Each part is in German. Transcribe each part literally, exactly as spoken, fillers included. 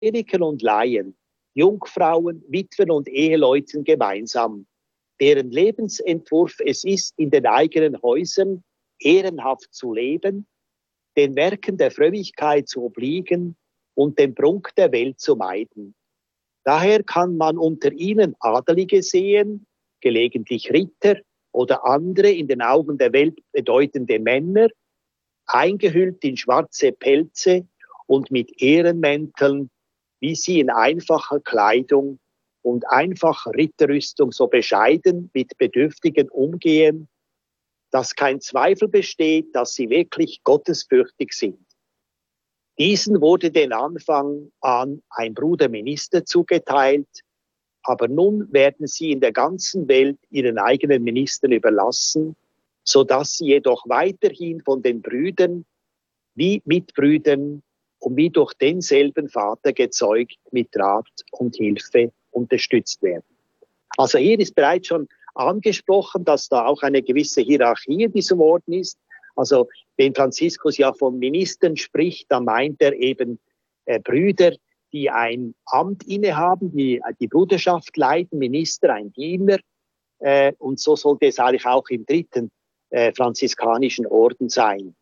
Kleriker und Laien, Jungfrauen, Witwen und Eheleuten gemeinsam, deren Lebensentwurf es ist, in den eigenen Häusern ehrenhaft zu leben, den Werken der Frömmigkeit zu obliegen und den Prunk der Welt zu meiden. Daher kann man unter ihnen Adelige sehen, gelegentlich Ritter oder andere in den Augen der Welt bedeutende Männer, eingehüllt in schwarze Pelze und mit Ehrenmänteln, wie sie in einfacher Kleidung und einfacher Ritterrüstung so bescheiden mit Bedürftigen umgehen, dass kein Zweifel besteht, dass sie wirklich gottesfürchtig sind. Diesen wurde den Anfang an ein Bruderminister zugeteilt, aber nun werden sie in der ganzen Welt ihren eigenen Ministern überlassen, so dass sie jedoch weiterhin von den Brüdern wie Mitbrüdern und wie durch denselben Vater gezeugt mit Rat und Hilfe unterstützt werden. Also hier ist bereits schon angesprochen, dass da auch eine gewisse Hierarchie in diesem Orden ist. Also wenn Franziskus ja von Ministern spricht, dann meint er eben äh, Brüder, die ein Amt innehaben, die die Bruderschaft leiten, Minister, ein Diener. Äh, und so sollte es eigentlich auch im dritten äh, franziskanischen Orden sein.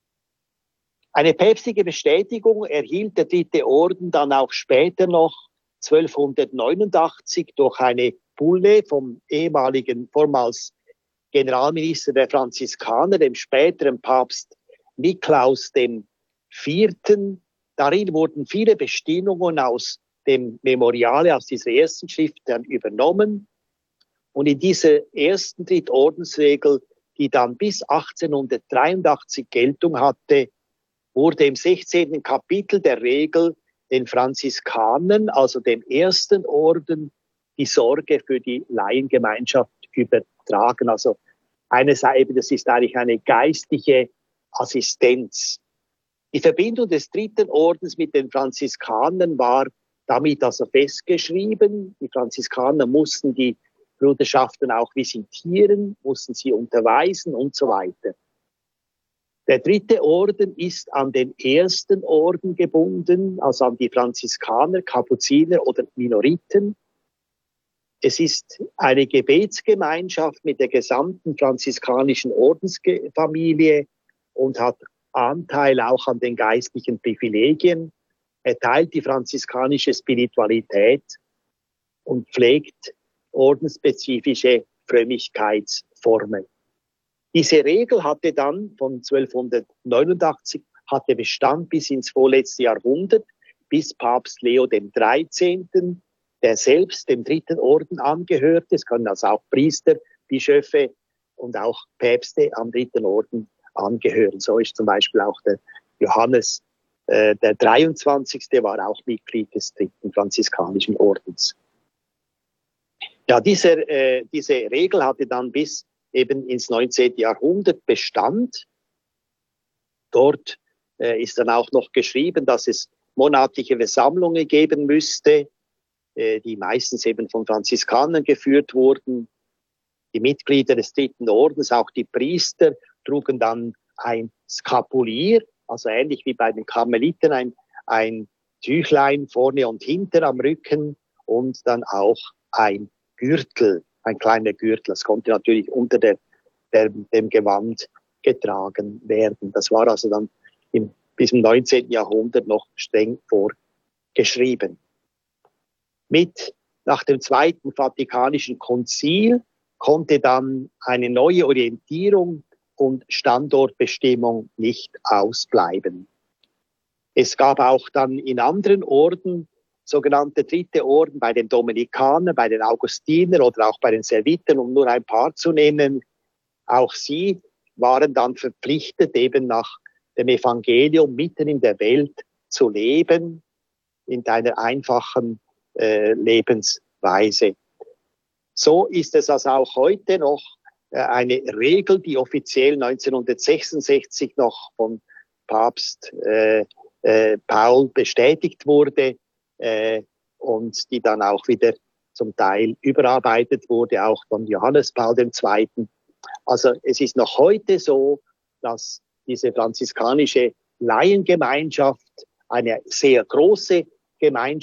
Eine päpstliche Bestätigung erhielt der dritte Orden dann auch später noch zwölfhundertneunundachtzig durch eine Bulle vom ehemaligen, vormals Generalminister der Franziskaner, dem späteren Papst Niklaus dem Vierten. Darin wurden viele Bestimmungen aus dem Memoriale, aus dieser ersten Schrift dann übernommen. Und in dieser ersten Drittordensregel, die dann bis achtzehnhundertdreiundachtzig Geltung hatte, wurde im sechzehnten Kapitel der Regel den Franziskanern, also dem ersten Orden, die Sorge für die Laiengemeinschaft übertragen. Also einerseits, das ist eigentlich eine geistliche Assistenz. Die Verbindung des dritten Ordens mit den Franziskanern war damit also festgeschrieben. Die Franziskaner mussten die Bruderschaften auch visitieren, mussten sie unterweisen und so weiter. Der dritte Orden ist an den ersten Orden gebunden, also an die Franziskaner, Kapuziner oder Minoriten. Es ist eine Gebetsgemeinschaft mit der gesamten franziskanischen Ordensfamilie und hat Anteil auch an den geistlichen Privilegien. Er teilt die franziskanische Spiritualität und pflegt ordensspezifische Frömmigkeitsformen. Diese Regel hatte dann von zwölfhundertneunundachtzig hatte Bestand bis ins vorletzte Jahrhundert, bis Papst Leo der Dreizehnte, der selbst dem dritten Orden angehörte. Es können also auch Priester, Bischöfe und auch Päpste am dritten Orden angehören. So ist zum Beispiel auch der Johannes, äh, der dreiundzwanzigste war auch Mitglied des dritten franziskanischen Ordens. Ja, diese, äh, diese Regel hatte dann bis eben ins neunzehnte Jahrhundert Bestand. Dort äh, ist dann auch noch geschrieben, dass es monatliche Versammlungen geben müsste, äh, die meistens eben von Franziskanern geführt wurden. Die Mitglieder des dritten Ordens, auch die Priester, trugen dann ein Skapulier, also ähnlich wie bei den Karmeliten, ein, ein Tüchlein vorne und hinter am Rücken und dann auch ein Gürtel, ein kleiner Gürtel. Das konnte natürlich unter der, der, dem Gewand getragen werden. Das war also dann im, bis im neunzehnten Jahrhundert noch streng vorgeschrieben. Mit, nach dem Zweiten Vatikanischen Konzil konnte dann eine neue Orientierung und Standortbestimmung nicht ausbleiben. Es gab auch dann in anderen Orden sogenannte dritte Orden, bei den Dominikanern, bei den Augustinern oder auch bei den Servitern, um nur ein paar zu nennen. Auch sie waren dann verpflichtet, eben nach dem Evangelium mitten in der Welt zu leben, in einer einfachen äh, Lebensweise. So ist es also auch heute noch äh, eine Regel, die offiziell neunzehnhundertsechsundsechzig noch von Papst äh, äh, Paul bestätigt wurde, Äh, und die dann auch wieder zum Teil überarbeitet wurde, auch von Johannes Paul der Zweite. Also es ist noch heute so, dass diese franziskanische Laiengemeinschaft eine sehr große Gemeinschaft